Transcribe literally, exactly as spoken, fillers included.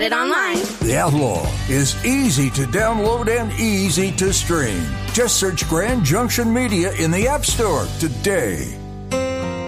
it online. The Outlaw is easy to download and easy to stream. Just search Grand Junction Media in the App Store today.